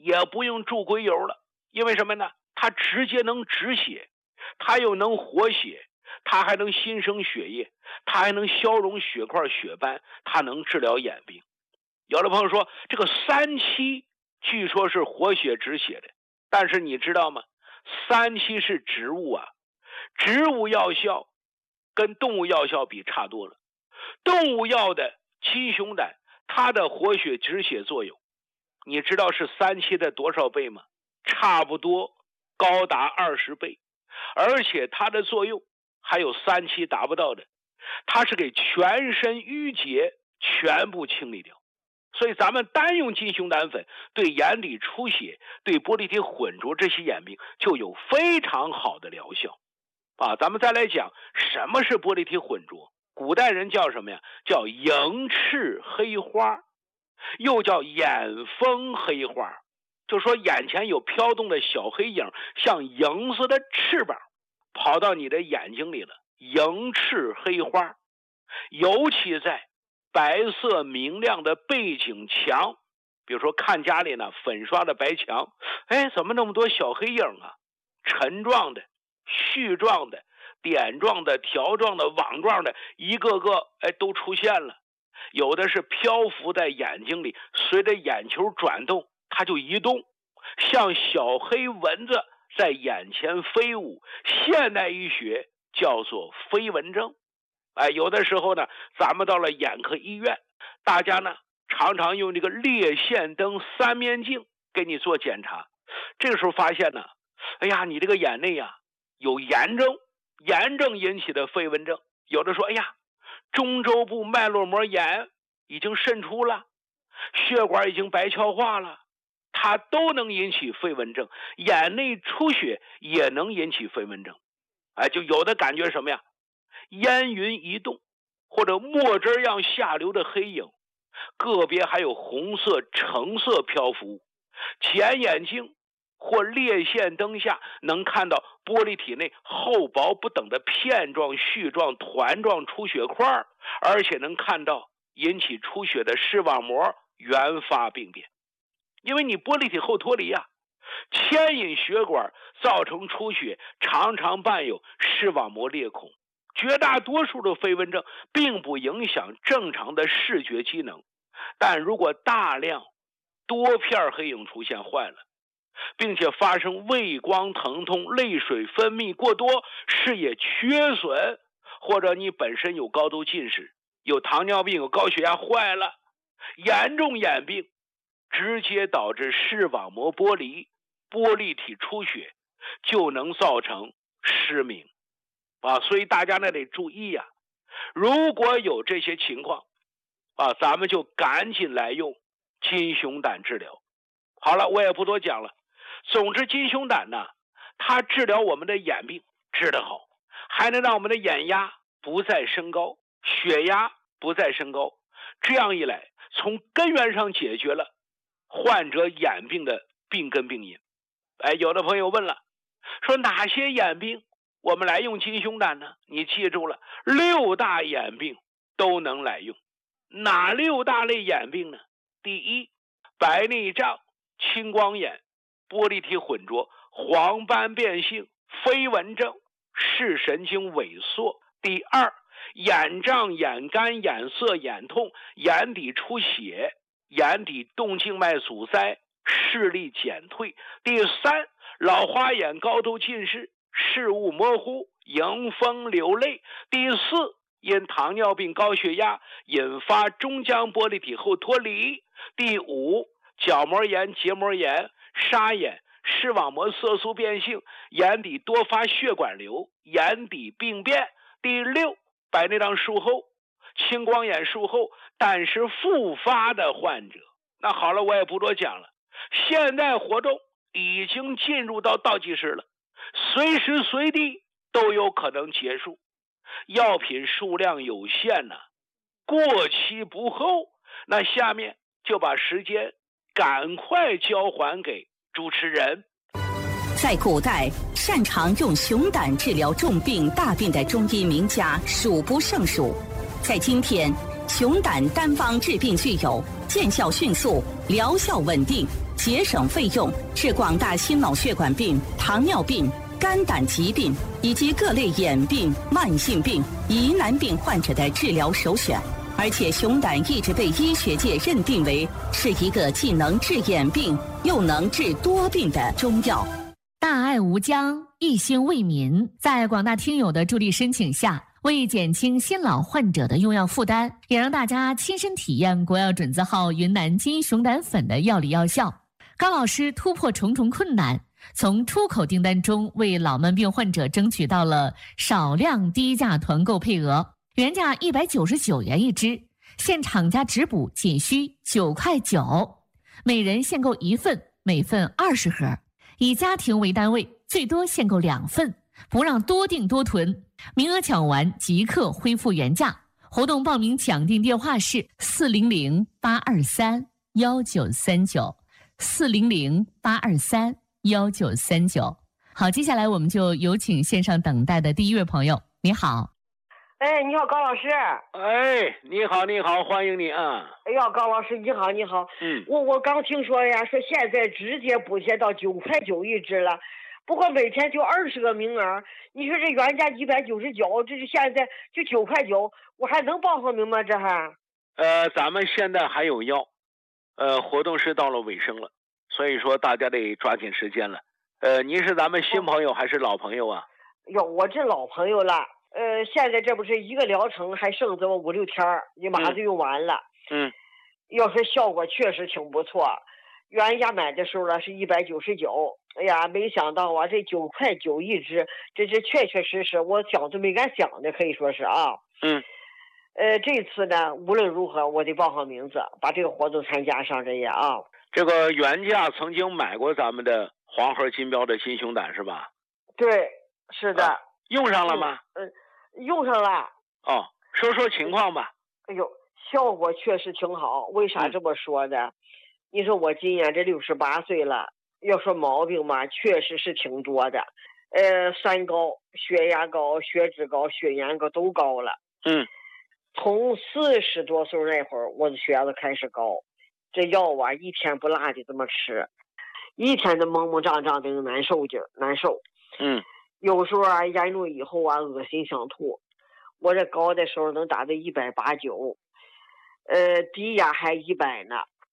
也不用注硅油了，因为什么呢？它直接能止血，它又能活血，它还能新生血液，它还能消融血块血斑，它能治疗眼病。有的朋友说这个3七据说是活血止血的，但是你知道吗？3七是植物啊，植物药效跟动物药效比差多了。动物药的金熊胆，它的活血止血作用，你知道是3七的多少倍吗？差不多高达20倍，而且它的作用还有3七达不到的，它是给全身淤结全部清理掉。所以咱们单用金熊胆粉对眼底出血、对玻璃体混浊这些眼病就有非常好的疗效啊。咱们再来讲什么是玻璃体混浊，古代人叫什么呀？叫萤翅黑花，又叫眼风黑花，就说眼前有飘动的小黑影，像萤似的翅膀跑到你的眼睛里了，萤翅黑花。尤其在白色明亮的背景墙，比如说看家里呢粉刷的白墙，怎么那么多小黑影啊？尘状的、絮状的、点状的、条状的、网状的，一个个都出现了。有的是漂浮在眼睛里，随着眼球转动它就移动，像小黑蚊子在眼前飞舞，现代医学叫做飞蚊症。有的时候呢，咱们到了眼科医院，大家呢常常用这个裂线灯3面镜给你做检查，这个时候发现呢，你这个眼内有炎症，炎症引起的飞蚊症。有的说中周部脉络膜炎已经渗出了，血管已经白鞘化了，它都能引起飞蚊症。眼内出血也能引起飞蚊症。就有的感觉什么呀？烟云移动，或者墨汁样下流的黑影，个别还有红色、橙色漂浮物。前眼镜或裂线灯下能看到玻璃体内厚薄不等的片状、絮状、团状出血块，而且能看到引起出血的视网膜原发病变。因为你玻璃体后脱离牵引血管造成出血，常常伴有视网膜裂孔。绝大多数的飞蚊症并不影响正常的视觉机能，但如果大量多片黑影出现坏了，并且发生畏光疼痛、泪水分泌过多、视野缺损，或者你本身有高度近视、有糖尿病、有高血压坏了，严重眼病直接导致视网膜剥离、玻璃体出血，就能造成失明所以大家呢得注意如果有这些情况咱们就赶紧来用金熊胆治疗。好了，我也不多讲了。总之金熊胆呢，它治疗我们的眼病治得好，还能让我们的眼压不再升高，血压不再升高。这样一来，从根源上解决了患者眼病的病根病因。有的朋友问了，说哪些眼病我们来用金熊胆呢？你记住了，6大眼病都能来用。哪6大类眼病呢？第一，白内障、青光眼、玻璃体混浊、黄斑变性、飞蚊症、视神经萎缩。第二，眼胀、眼干、眼涩、眼痛、眼底出血、眼底动静脉阻塞、视力减退。第三，老花眼、高度近视、视物模糊、迎风流泪。第四，因糖尿病、高血压引发中浆玻璃体后脱离。第五，角膜炎、结膜炎、沙眼、视网膜色素变性、眼底多发血管瘤、眼底病变。第六，白内障术后、青光眼术后但是复发的患者。那好了，我也不多讲了。现在活动已经进入到倒计时了，随时随地都有可能结束。药品数量有限过期不候。那下面就把时间赶快交还给主持人。 在古代，擅长用熊胆治疗重病大病的中医名家数不胜数。在今天， 熊胆单方治病具有见效迅速、疗效稳定、节省费用，是广大心脑血管病、糖尿病、肝胆疾病以及各类眼病、慢性病、疑难病患者的治疗首选。而且熊胆一直被医学界认定为是一个既能治眼病又能治多病的中药。 大爱无疆，一心为民，在广大听友的助力申请下，为减轻新老患者的用药负担，也让大家亲身体验国药准字号云南金熊胆粉的药理药效。高老师突破重重困难，从出口订单中为老慢病患者争取到了少量低价团购配额，原价199元一支，现厂家直补仅需9块9，每人限购1份，每份20盒，以家庭为单位，最多限购2份，不让多订多囤，名额抢完即刻恢复原价。活动报名抢订电话是400-823-1939，400-823-1939。好，接下来我们就有请线上等待的第一位朋友。你好。 哎，你好，高老师。 哎，你好，你好，欢迎你啊！ 哎呀，高老师，你好，你好。我刚听说呀，说现在直接补贴到9块9一支了，不过每天就20个名额。你说这原价199，这是现在就9块9，我还能报上名吗？这还？ 咱们现在还有药，活动是到了尾声了，所以说大家得抓紧时间了。您是咱们新朋友还是老朋友啊？ 哟，我这老朋友了。现在这不是一个疗程还剩这么5、6天，你马上就用完了。要说效果确实挺不错，原价买的时候呢是199，哎呀，没想到啊，这9块9一支，这确确实实我想都没敢想的，可以说是啊。这次呢，无论如何我得报上名字，把这个活动参加上这些啊。 这个原价曾经买过咱们的黄盒金标的金熊胆是吧？ 对，是的。 用上了吗？ 用上了。 哦，说说情况吧。 哎呦，效果确实挺好。为啥这么说呢？你说我今年这68岁了，要说毛病嘛，确实是挺多的。三高、血压高、血脂高、血盐高都高了。从40多岁那会儿，我的血压就开始高，这药啊一天不落的这么吃，一天都蒙蒙胀胀的难受。有时候啊，严重以后啊，恶心想吐。我这高的时候能达到189，低压还100呢。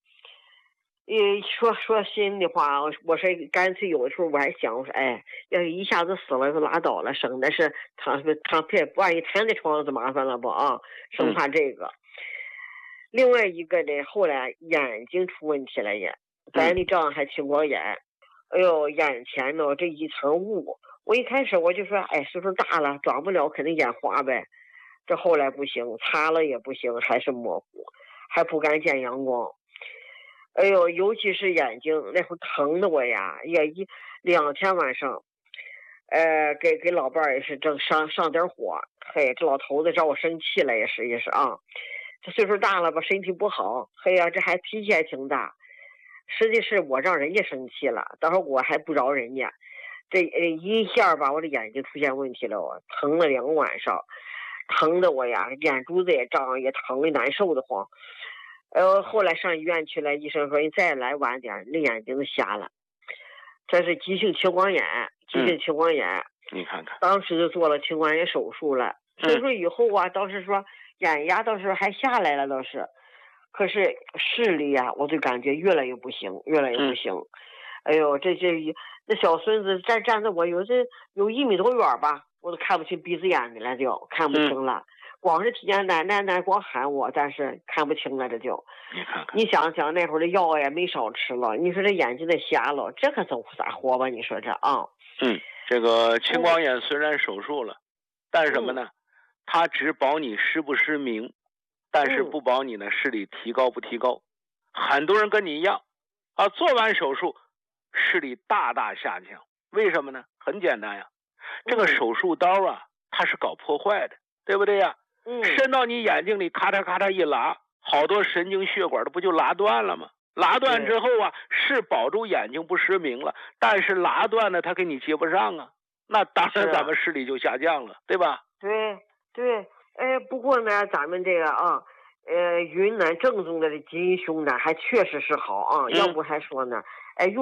说心里话，我说干脆有的时候我还想，我说哎，要是一下子死了就拉倒了，省的是躺平，万一瘫在床上就麻烦了不啊？生怕这个。另外一个呢，后来眼睛出问题了也，咱的丈还青光眼，哎呦，眼前呢这一层雾。我一开始我就说，哎，岁数大了，转不了，肯定眼花呗。这后来不行，擦了也不行，还是模糊，还不敢见阳光。哎呦，尤其是眼睛那会疼的我呀，也2天晚上，给老伴儿也是正上点火。嘿，这老头子找我生气了，也是啊，这岁数大了吧，身体不好，嘿呀，这还脾气还挺大。实际是我让人家生气了，当时我还不饶人家。这一下吧，我这眼睛出现问题了，我疼了2晚上，疼的我呀，眼珠子也胀，也疼的难受的慌。后来上医院去了，医生说你再来晚点，那眼睛都瞎了。这是急性青光眼。 你看看， 当时就做了青光眼手术了。手术以后啊，倒是说眼压倒是还下来了，倒是，可是视力呀，我就感觉越来越不行。哎呦，那小孙子站着我有1米多远吧，我都看不清鼻子眼的了，就看不清了。光是听见奶光喊我，但是看不清了，这就。你想想那会儿的药也没少吃了，你说这眼睛得瞎了，这可走咋活吧？你说这啊？ 这个青光眼虽然手术了，但什么呢？它只保你失不失明，但是不保你的视力提高不提高。很多人跟你一样啊，做完手术视力大大下降，为什么呢？很简单呀，这个手术刀啊，它是搞破坏的，对不对呀？伸到你眼睛里，咔嚓咔嚓一拉，好多神经血管都不就拉断了吗？拉断之后啊，是保住眼睛不失明了，但是拉断了它给你接不上啊，那当然咱们视力就下降了，对吧？ 对，不过呢，咱们这个啊， 云南正宗的金胸丹还确实是好啊，要不还说呢，哎，用